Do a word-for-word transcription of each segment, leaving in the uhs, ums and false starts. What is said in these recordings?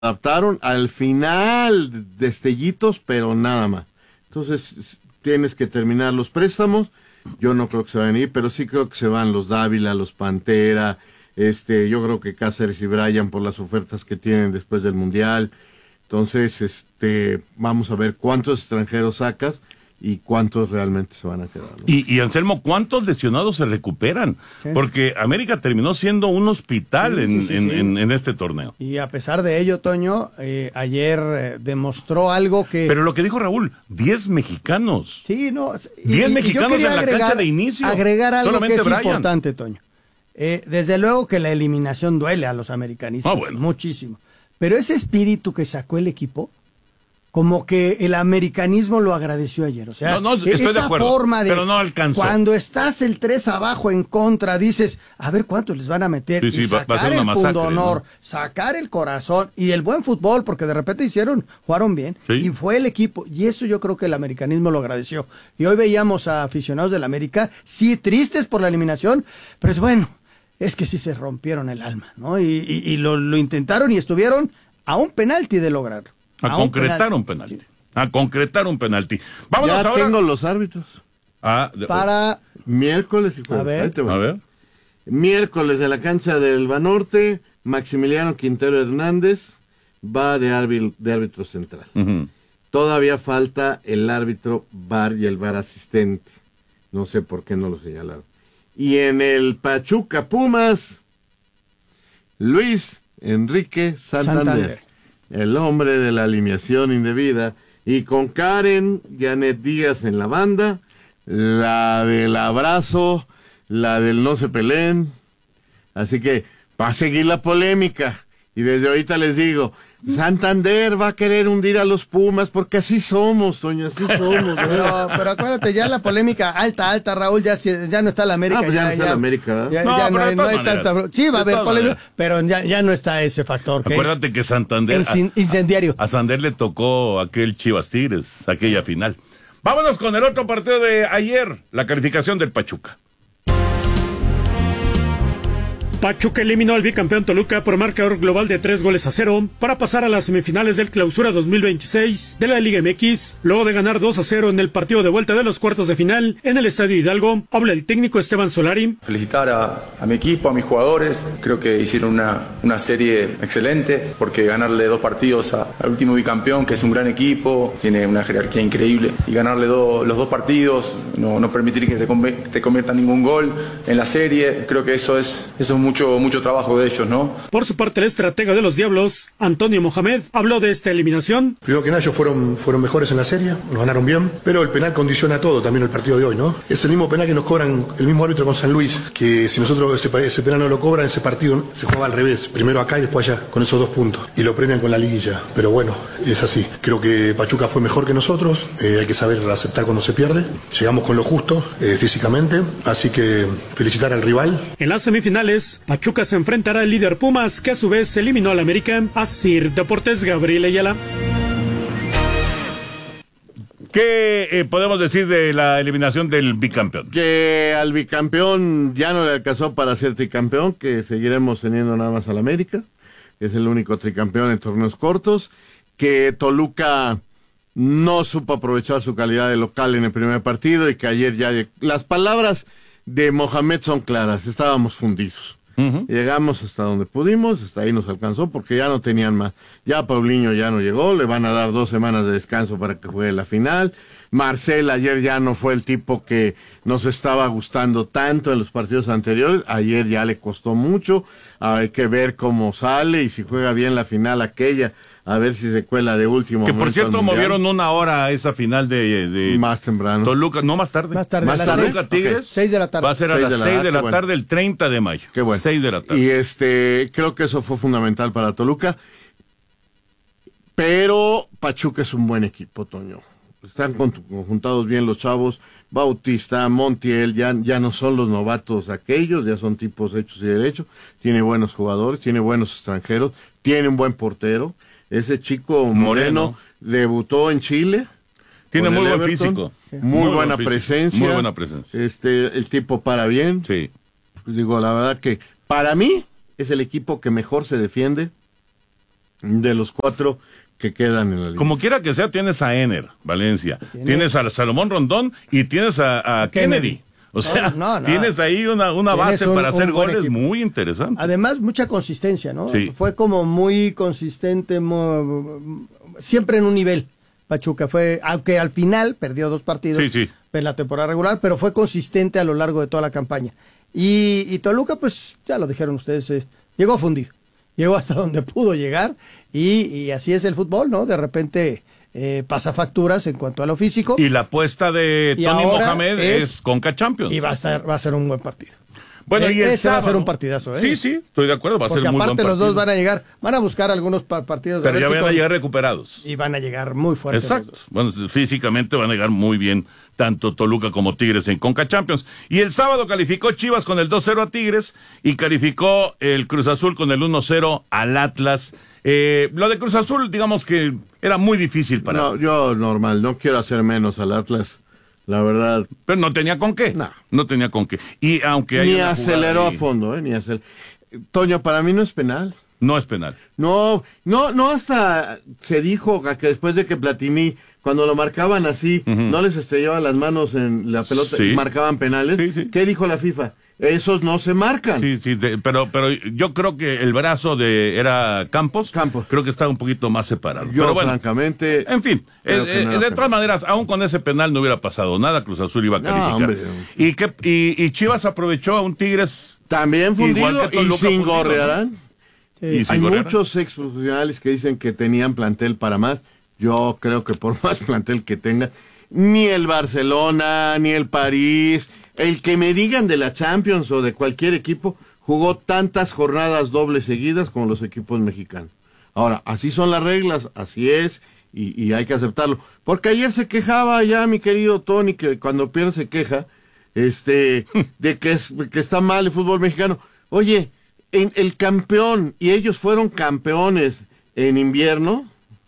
adaptaron al final, destellitos, pero nada más. Entonces, tienes que terminar los préstamos. Yo no creo que se vayan a ir, pero sí creo que se van los Dávila, los Pantera, este, yo creo que Cáceres y Bryan por las ofertas que tienen después del Mundial. Entonces, este, vamos a ver cuántos extranjeros sacas y cuántos realmente se van a quedar, ¿no? Y, y Anselmo, ¿cuántos lesionados se recuperan? Sí. Porque América terminó siendo un hospital sí, en, sí, sí, en, sí. En, en este torneo. Y a pesar de ello, Toño, eh, ayer eh, demostró algo que... Pero lo que dijo Raúl, diez mexicanos. Sí, no. diez mexicanos en la agregar, cancha de inicio. Agregar algo Solamente que es Bryan. Importante, Toño. Eh, desde luego que la eliminación duele a los americanistas, ah, bueno. muchísimo. Pero ese espíritu que sacó el equipo, como que el americanismo lo agradeció ayer. O sea, no, no, estoy esa de acuerdo, forma de pero no alcanzó. Cuando estás el tres abajo en contra, dices, a ver cuántos les van a meter, sí, sí, y sacar va, va el masacre, pundonor, ¿no? sacar el corazón y el buen fútbol, porque de repente hicieron, jugaron bien, sí. y fue el equipo, y eso yo creo que el americanismo lo agradeció. Y hoy veíamos a aficionados del América, sí, tristes por la eliminación, pero es bueno, es que sí se rompieron el alma, ¿no? Y, y, y lo, lo intentaron y estuvieron a un penalti de lograrlo. A, a concretar un penalti. Un penalti. Sí. A concretar un penalti. Vámonos ya ahora. tengo los árbitros. Ah, de, para miércoles y jueves. A ver. A ver. Miércoles de la cancha del Banorte, Maximiliano Quintero Hernández va de, árbitro, de árbitro central. Uh-huh. Todavía falta el árbitro V A R y el V A R asistente. No sé por qué no lo señalaron. Y en el Pachuca Pumas, Luis Enrique Santander, Santander, el hombre de la alineación indebida, y con Karen Janet Díaz en la banda, la del abrazo, la del no se peleen. Así que va a seguir la polémica, y desde ahorita les digo, Santander va a querer hundir a los Pumas, porque así somos, Toño, así somos. Pero, pero acuérdate, ya la polémica alta, alta, Raúl, ya, ya no está la América. Ah, pues ya, ya no está ya, la América. Ya, no, ya pero no, hay, no hay tanta... Sí, va a haber polémica, pero ya, ya no está ese factor. Que acuérdate es que Santander... in, incendiario. A, a Santander le tocó aquel Chivas Tigres, aquella final. Vámonos con el otro partido de ayer, la calificación del Pachuca. Pachuca eliminó al bicampeón Toluca por marcador global de tres goles a cero para pasar a las semifinales del Clausura dos mil veintiséis de la Liga M X, luego de ganar dos a cero en el partido de vuelta de los cuartos de final en el Estadio Hidalgo. Habla el técnico Esteban Solari. Felicitar a, a mi equipo, a mis jugadores, creo que hicieron una, una serie excelente, porque ganarle dos partidos a, al último bicampeón, que es un gran equipo, tiene una jerarquía increíble, y ganarle do, los dos partidos, no, no permitir que te, te convierta ningún gol en la serie, creo que eso es, eso es muy Mucho, mucho trabajo de ellos, ¿no? Por su parte, el estratega de los Diablos, Antonio Mohamed, habló de esta eliminación. Primero que nada, ellos fueron, fueron mejores en la serie, nos ganaron bien, pero el penal condiciona todo, también el partido de hoy, ¿no? Es el mismo penal que nos cobran el mismo árbitro con San Luis, que si nosotros ese, ese penal no lo cobran, ese partido se jugaba al revés, primero acá y después allá, con esos dos puntos, y lo premian con la liguilla, pero bueno, es así. Creo que Pachuca fue mejor que nosotros, eh, hay que saber aceptar cuando se pierde, llegamos con lo justo, eh, físicamente, así que felicitar al rival. En las semifinales, Pachuca se enfrentará al líder Pumas, que a su vez eliminó al América. Asir Deportes, Gabriel Ayala. ¿Qué eh, podemos decir de la eliminación del bicampeón? Que al bicampeón ya no le alcanzó para ser tricampeón, que seguiremos teniendo nada más al América, es el único tricampeón en torneos cortos, que Toluca no supo aprovechar su calidad de local en el primer partido, y que ayer ya... Las palabras de Mohamed son claras, estábamos fundidos. Uh-huh. Llegamos hasta donde pudimos, hasta ahí nos alcanzó, porque ya no tenían más. Ya Paulinho ya no llegó, le van a dar dos semanas de descanso para que juegue la final. Marcel ayer ya no fue el tipo que nos estaba gustando tanto en los partidos anteriores, ayer ya le costó mucho, hay que ver cómo sale y si juega bien la final aquella, a ver si se cuela de último. Que por cierto movieron una hora a esa final de, de más temprano. Toluca, no más tarde. Más tarde, más tarde. Toluca Tigres. Okay. seis de la tarde. Va a ser a las seis de la tarde el treinta de mayo. Qué bueno. seis de la tarde. Y este, creo que eso fue fundamental para Toluca. Pero Pachuca es un buen equipo, Toño. Están conjuntados bien los chavos. Bautista, Montiel, ya, ya no son los novatos aquellos, ya son tipos hechos y derechos. Tiene buenos jugadores, tiene buenos extranjeros, tiene un buen portero. Ese chico Moreno, Moreno debutó en Chile. Tiene muy buen Everton, físico. Muy, muy buena buen presencia. Muy buena presencia. Este, el tipo para bien. Sí. Pues digo, la verdad que para mí es el equipo que mejor se defiende de los cuatro que quedan en la liga. Como quiera que sea, tienes a Ener, Valencia, ¿Tiene? tienes a Salomón Rondón y tienes a, a Kennedy. Kennedy. O sea, No, no, no. tienes ahí una, una Tienes base un- para hacer un buen goles equipo. muy interesante. Además, mucha consistencia, ¿no? Sí. Fue como muy consistente, mu- siempre en un nivel. Pachuca fue, aunque al final perdió dos partidos Sí, sí. en la temporada regular, pero fue consistente a lo largo de toda la campaña. Y, y Toluca, pues, ya lo dijeron ustedes, eh, llegó fundido. Llegó hasta donde pudo llegar y, y así es el fútbol, ¿no? De repente eh, pasa facturas en cuanto a lo físico Y la apuesta de Y Tony ahora Mohamed es- es, Conca Champions. y va a, estar, va a ser un buen partido. Bueno, E- y el ese va a sábado- ser un partidazo, ¿eh? Sí, sí, estoy de acuerdo, va a Porque ser muy buen aparte partido. los dos van a llegar, van a buscar algunos pa- partidos. Pero ver ya si van a con- llegar recuperados. Y van a llegar muy fuertes. los Exacto. dos. Bueno, físicamente van a llegar muy bien tanto Toluca como Tigres en Conca Champions. Y el sábado calificó Chivas con el dos cero a Tigres y calificó el Cruz Azul con el uno cero al Atlas. Eh, lo de Cruz Azul, digamos que era muy difícil para No, yo normal, no quiero hacer menos al Atlas, la verdad. Pero no tenía con qué. No. No tenía con qué. Y aunque hay Ni una jugada aceleró ahí, a fondo, ¿eh? Ni acel... Toño, para mí no es penal. no es penal. No, no, no hasta se dijo que después de que Platini, cuando lo marcaban así, no les estrellaban las manos en la pelota Sí. y marcaban penales. Sí, sí. ¿Qué dijo la FIFA? Esos no se marcan. Sí, sí, de- pero, pero yo creo que el brazo de era Campos. Campos. Creo que estaba un poquito más separado. Yo, pero bueno, francamente. en fin, creo eh, que eh, no era de penal. todas maneras, aún con ese penal no hubiera pasado nada, Cruz Azul iba a No, calificar. hombre. y, que, y, y Chivas aprovechó a un Tigres También fundido Igual que y Toluca sin fundido, Gorrearán. y sin Hay Gorrera. muchos ex profesionales que dicen que tenían plantel para más. Yo creo que por más plantel que tenga, ni el Barcelona, ni el París, el que me digan de la Champions o de cualquier equipo, jugó tantas jornadas dobles seguidas como los equipos mexicanos. Ahora, así son las reglas, así es, y, y hay que aceptarlo. Porque ayer se quejaba ya mi querido Tony, que cuando pierde se queja, este, de que, es, que está mal el fútbol mexicano. Oye, en el campeón, y ellos fueron campeones en invierno,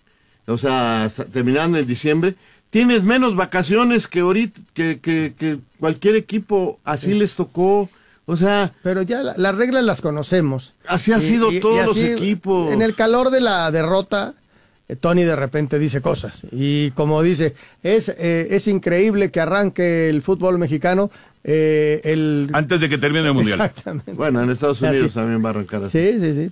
o sea, sa- terminando en diciembre, tienes menos vacaciones que ahorita, que, que, que cualquier equipo, así les tocó, o sea, Pero ya la- las reglas las conocemos. así ha sido todos los equipos. En el calor de la derrota, eh, Tony de repente dice cosas. Y como dice, es, eh, es increíble que arranque el fútbol mexicano. eh, el... antes de que termine el Mundial. Exactamente. Bueno, en Estados Así. Unidos también va a arrancar así. Sí, sí, sí.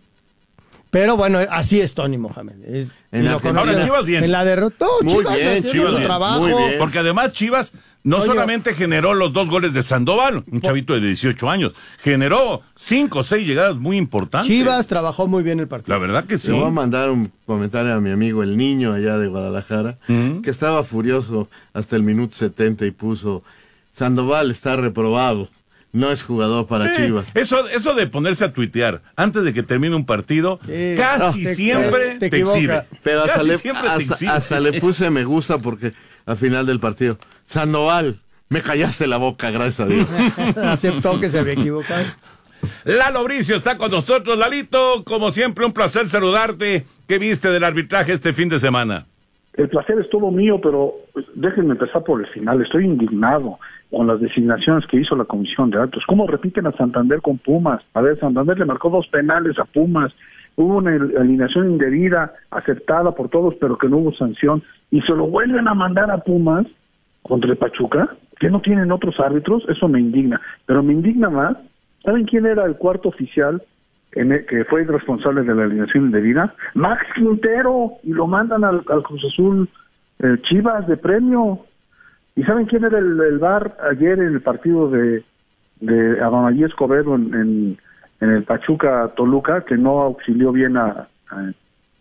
Pero bueno, así es Tony Mohamed. Es- En y lo Argentina. conoce Ahora, Chivas bien. En la derrota. No, Muy Chivas bien, haciendo Chivas su bien, trabajo. muy bien. Porque además Chivas no Oye. solamente generó los dos goles de Sandoval, un chavito de dieciocho años, generó cinco o seis llegadas muy importantes. Chivas trabajó muy bien el partido. La verdad que sí. Le voy a mandar un comentario a mi amigo el niño allá de Guadalajara, Ujú. que estaba furioso hasta el minuto setenta y puso, Sandoval está reprobado, no es jugador para Eh, Chivas. Eso, eso de ponerse a tuitear antes de que termine un partido, Sí. casi No, te- siempre te te, equivoca. exhibe. Pero hasta Casi le, siempre te hasta, exhibe. hasta le puse me gusta porque al final del partido, Sandoval, me callaste la boca, gracias a Dios. Aceptó que se había equivocado. Lalo Bricio está con nosotros. Lalito, como siempre, un placer saludarte. ¿Qué viste del arbitraje este fin de semana? El placer es todo mío, pero pues, déjenme empezar por el final. Estoy indignado con las designaciones que hizo la Comisión de Árbitros. ¿Cómo repiten a Santander con Pumas? A ver, Santander le marcó dos penales a Pumas. Hubo una el- alineación indebida aceptada por todos, pero que no hubo sanción. Y se lo vuelven a mandar a Pumas contra el Pachuca, que no tienen otros árbitros. Eso me indigna. Pero me indigna más. ¿Saben quién era el cuarto oficial en el, que fue el responsable de la alineación indebida? Max Quintero, y lo mandan al, al Cruz Azul eh, Chivas de premio. ¿Y saben quién era el, el V A R ayer en el partido de, de Adonayé Escobedo en, en, en el Pachuca Toluca, que no auxilió bien a, a,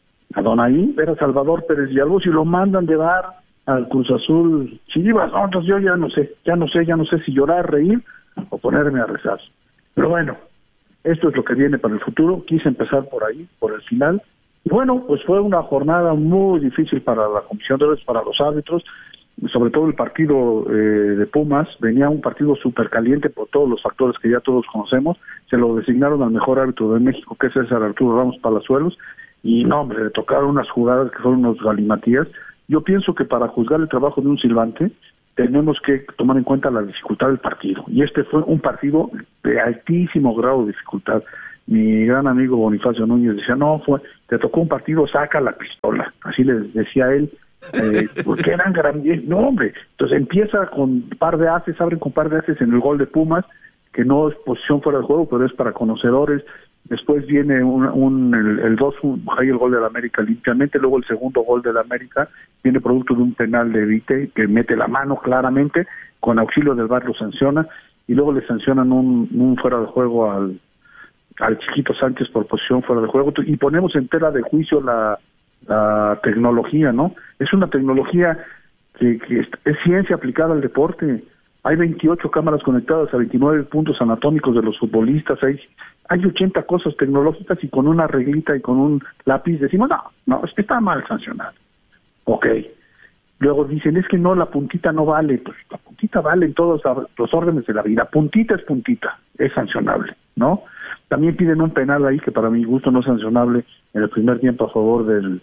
a Donaí? Era Salvador Pérez Villalobos, y lo mandan de V A R al Cruz Azul Chivas. No, entonces yo ya no sé, ya no sé, ya no sé si llorar, reír o ponerme a rezar. Pero bueno, esto es lo que viene para el futuro. Quise empezar por ahí, por el final. Y bueno, pues fue una jornada muy difícil para la Comisión de Árbitros, para los árbitros, sobre todo el partido eh, de Pumas. Venía un partido súper caliente por todos los factores que ya todos conocemos. Se lo designaron al mejor árbitro de México, que es César Arturo Ramos Palazuelos. Y no, hombre, le tocaron unas jugadas que fueron unos galimatías. Yo pienso que para juzgar el trabajo de un silbante, tenemos que tomar en cuenta la dificultad del partido. Y este fue un partido de altísimo grado de dificultad. mi gran amigo Bonifacio Núñez decía, no, fue, te tocó un partido, saca la pistola, así les decía él, eh, porque eran grandes, no hombre, entonces empieza con un par de haces, abren con un par de haces en el gol de Pumas, que no es posición fuera de juego, pero es para conocedores. Después viene un, un el, el dos, hay el gol del América limpiamente, luego el segundo gol del América viene producto de un penal de Vite, que mete la mano claramente, con auxilio del V A R lo sanciona, y luego le sancionan un, un fuera de juego al, al Chiquito Sánchez por posición fuera de juego, y ponemos en tela de juicio la, la tecnología, ¿no? Es una tecnología que, que es, es ciencia aplicada al deporte. Hay veintiocho cámaras conectadas a veintinueve puntos anatómicos de los futbolistas, hay, hay ochenta cosas tecnológicas, y con una reglita y con un lápiz decimos, no, no, es que está mal sancionado. Ok. Luego dicen, es que no, la puntita no vale. Pues la puntita vale en todos los órdenes de la vida. Puntita es puntita, es sancionable, ¿no? También piden un penal ahí que para mi gusto no es sancionable en el primer tiempo a favor del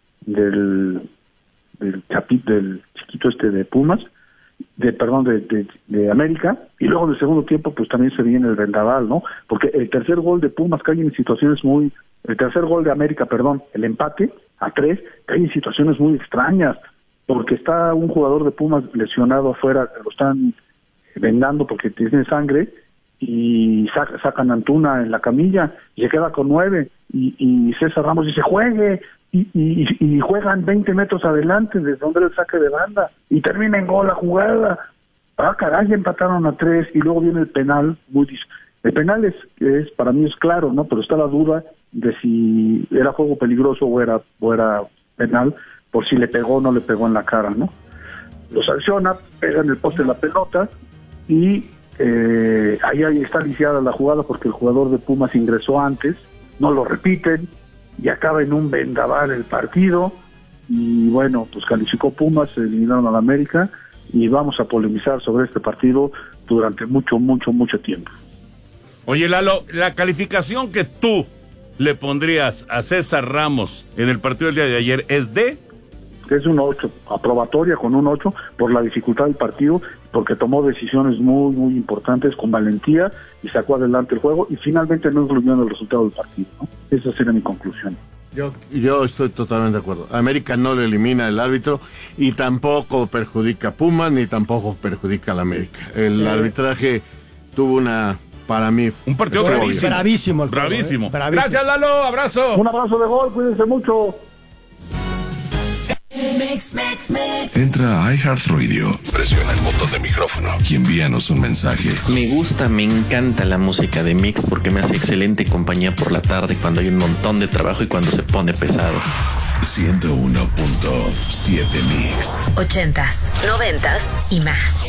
del del, chapi, del chiquito este de Pumas, de perdón, de, de, de América, y luego en el segundo tiempo pues también se viene el vendaval, ¿no? Porque el tercer gol de Pumas cae en situaciones muy, el tercer gol de América, perdón, el empate a tres, cae en situaciones muy extrañas, porque está un jugador de Pumas lesionado afuera, lo están vendando porque tiene sangre, y sac, sacan a Antuna en la camilla, y se queda con nueve, y, y César Ramos dice, juegue, y, y, y juegan veinte metros adelante desde donde era el saque de banda, y termina en gol la jugada. Ah, caray, empataron a tres, y luego viene el penal. Muy dis... El penal es, es, para mí es claro, ¿no? Pero está la duda de si era juego peligroso o era, o era penal, por si le pegó o no le pegó en la cara, ¿no? Lo sanciona, pega en el poste la pelota, y eh, ahí, ahí está lisiada la jugada porque el jugador de Pumas ingresó antes, no lo repiten, y acaba en un vendaval el partido, y bueno, pues calificó Pumas, se eliminaron a la América, y vamos a polemizar sobre este partido durante mucho, mucho, mucho tiempo. Oye, Lalo, la calificación que tú le pondrías a César Ramos en el partido del día de ayer es de... Es un ocho, aprobatoria con un ocho por la dificultad del partido, porque tomó decisiones muy, muy importantes con valentía y sacó adelante el juego, y finalmente no influyó en el resultado del partido, ¿no? Esa sería mi conclusión. Yo, yo estoy totalmente de acuerdo. América no le elimina el árbitro, y tampoco perjudica a Pumas, ni tampoco perjudica a la América. El eh. arbitraje tuvo una, para mí... Un partido bravísimo. Bravísimo. El juego, bravísimo. ¿eh? bravísimo. Gracias, Lalo. Abrazo. Un abrazo de gol. Cuídense mucho. Mix, mix, mix. Entra a iHeartRadio, presiona el botón de micrófono y envíanos un mensaje. Me gusta, me encanta la música de Mix porque me hace excelente compañía por la tarde cuando hay un montón de trabajo y cuando se pone pesado. ciento uno punto siete Mix. Ochentas, noventas y más.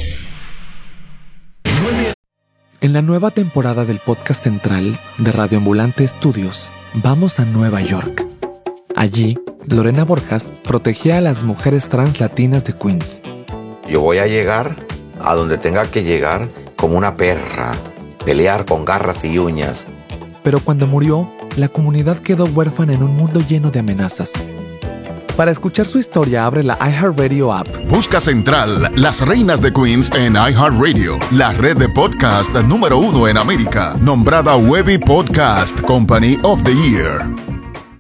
En la nueva temporada del podcast central de Radio Ambulante Estudios, vamos a Nueva York. Allí, Lorena Borjas protegía a las mujeres trans latinas de Queens. Yo voy a llegar a donde tenga que llegar como una perra, pelear con garras y uñas. Pero cuando murió, la comunidad quedó huérfana en un mundo lleno de amenazas. Para escuchar su historia, abre la iHeartRadio app. Busca Central, las reinas de Queens en iHeartRadio, la red de podcast número uno en América, nombrada Webby Podcast Company of the Year.